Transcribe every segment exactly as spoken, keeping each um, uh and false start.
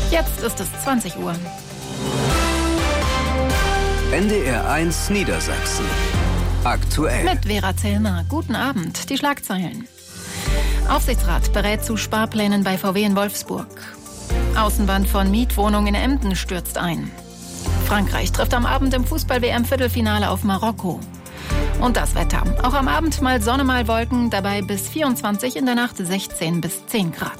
Jetzt ist es zwanzig Uhr. N D R eins Niedersachsen. Aktuell. Mit Vera Zellmer. Guten Abend. Die Schlagzeilen. Aufsichtsrat berät zu Sparplänen bei V W in Wolfsburg. Außenwand von Mietwohnung in Emden stürzt ein. Frankreich trifft am Abend im Fußball-W M-Viertelfinale auf Marokko. Und das Wetter. Auch am Abend mal Sonne, mal Wolken, dabei bis vierundzwanzig, in der Nacht sechzehn bis zehn Grad.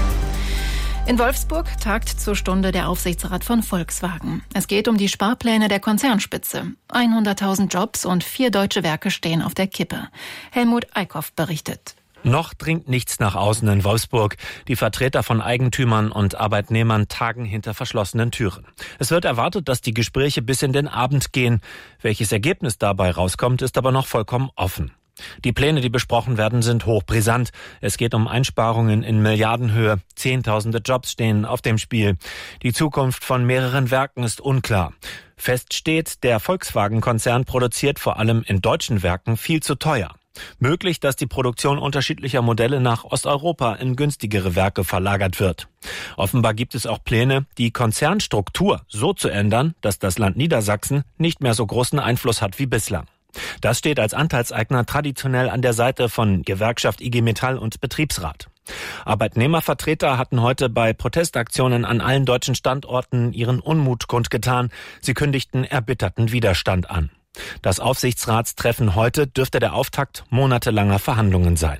In Wolfsburg tagt zur Stunde der Aufsichtsrat von Volkswagen. Es geht um die Sparpläne der Konzernspitze. hunderttausend Jobs und vier deutsche Werke stehen auf der Kippe. Helmut Eickhoff berichtet. Noch dringt nichts nach außen in Wolfsburg. Die Vertreter von Eigentümern und Arbeitnehmern tagen hinter verschlossenen Türen. Es wird erwartet, dass die Gespräche bis in den Abend gehen. Welches Ergebnis dabei rauskommt, ist aber noch vollkommen offen. Die Pläne, die besprochen werden, sind hochbrisant. Es geht um Einsparungen in Milliardenhöhe. Zehntausende Jobs stehen auf dem Spiel. Die Zukunft von mehreren Werken ist unklar. Fest steht, der Volkswagen-Konzern produziert vor allem in deutschen Werken viel zu teuer. Möglich, dass die Produktion unterschiedlicher Modelle nach Osteuropa in günstigere Werke verlagert wird. Offenbar gibt es auch Pläne, die Konzernstruktur so zu ändern, dass das Land Niedersachsen nicht mehr so großen Einfluss hat wie bislang. Das steht als Anteilseigner traditionell an der Seite von Gewerkschaft I G Metall und Betriebsrat. Arbeitnehmervertreter hatten heute bei Protestaktionen an allen deutschen Standorten ihren Unmut kundgetan. Sie kündigten erbitterten Widerstand an. Das Aufsichtsratstreffen heute dürfte der Auftakt monatelanger Verhandlungen sein.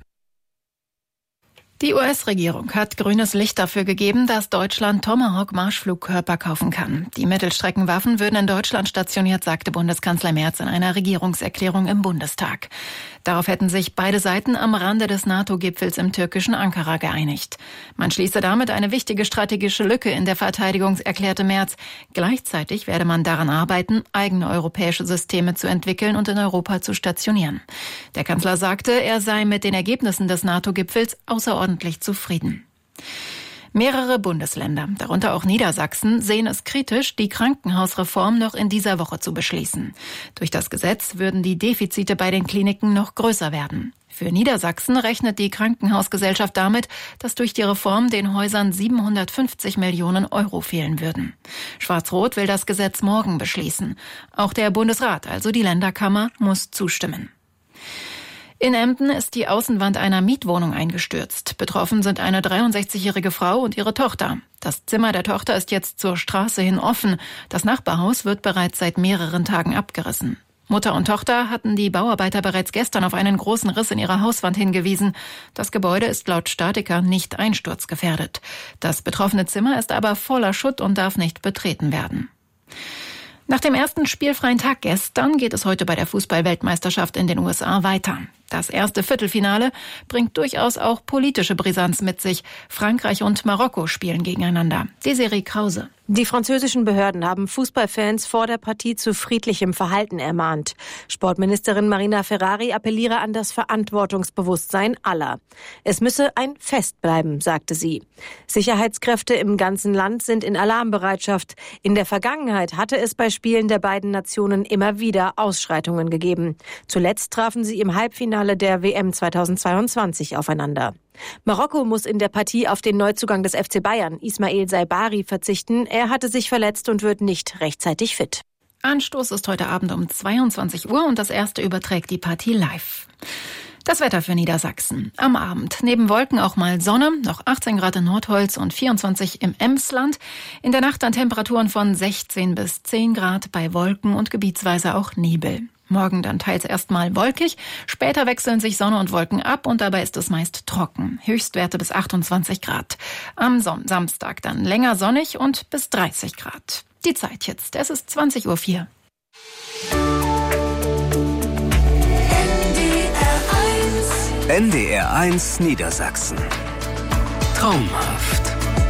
Die U S-Regierung hat grünes Licht dafür gegeben, dass Deutschland Tomahawk-Marschflugkörper kaufen kann. Die Mittelstreckenwaffen würden in Deutschland stationiert, sagte Bundeskanzler Merz in einer Regierungserklärung im Bundestag. Darauf hätten sich beide Seiten am Rande des NATO-Gipfels im türkischen Ankara geeinigt. Man schließe damit eine wichtige strategische Lücke in der Verteidigung, erklärte Merz. Gleichzeitig werde man daran arbeiten, eigene europäische Systeme zu entwickeln und in Europa zu stationieren. Der Kanzler sagte, er sei mit den Ergebnissen des NATO-Gipfels außerordentlich zufrieden. Mehrere Bundesländer, darunter auch Niedersachsen, sehen es kritisch, die Krankenhausreform noch in dieser Woche zu beschließen. Durch das Gesetz würden die Defizite bei den Kliniken noch größer werden. Für Niedersachsen rechnet die Krankenhausgesellschaft damit, dass durch die Reform den Häusern siebenhundertfünfzig Millionen Euro fehlen würden. Schwarz-Rot will das Gesetz morgen beschließen. Auch der Bundesrat, also die Länderkammer, muss zustimmen. In Emden ist die Außenwand einer Mietwohnung eingestürzt. Betroffen sind eine dreiundsechzigjährige Frau und ihre Tochter. Das Zimmer der Tochter ist jetzt zur Straße hin offen. Das Nachbarhaus wird bereits seit mehreren Tagen abgerissen. Mutter und Tochter hatten die Bauarbeiter bereits gestern auf einen großen Riss in ihrer Hauswand hingewiesen. Das Gebäude ist laut Statiker nicht einsturzgefährdet. Das betroffene Zimmer ist aber voller Schutt und darf nicht betreten werden. Nach dem ersten spielfreien Tag gestern geht es heute bei der Fußball-Weltmeisterschaft in den U S A weiter. Das erste Viertelfinale bringt durchaus auch politische Brisanz mit sich. Frankreich und Marokko spielen gegeneinander. Desiree Krause. Die französischen Behörden haben Fußballfans vor der Partie zu friedlichem Verhalten ermahnt. Sportministerin Marina Ferrari appelliere an das Verantwortungsbewusstsein aller. Es müsse ein Fest bleiben, sagte sie. Sicherheitskräfte im ganzen Land sind in Alarmbereitschaft. In der Vergangenheit hatte es bei Spielen der beiden Nationen immer wieder Ausschreitungen gegeben. Zuletzt trafen sie im Halbfinale der W M zweitausendzweiundzwanzig aufeinander. Marokko muss in der Partie auf den Neuzugang des F C Bayern, Ismail Saibari, verzichten. Er hatte sich verletzt und wird nicht rechtzeitig fit. Anstoß ist heute Abend um zweiundzwanzig Uhr und das erste überträgt die Partie live. Das Wetter für Niedersachsen. Am Abend neben Wolken auch mal Sonne, noch achtzehn Grad in Nordholz und vierundzwanzig im Emsland. In der Nacht dann Temperaturen von sechzehn bis zehn Grad bei Wolken und gebietsweise auch Nebel. Morgen dann teils erstmal wolkig, später wechseln sich Sonne und Wolken ab und dabei ist es meist trocken. Höchstwerte bis achtundzwanzig Grad. Am Samstag dann länger sonnig und bis dreißig Grad. Die Zeit jetzt, es ist zwanzig Uhr vier. N D R eins Niedersachsen. Traumhaft.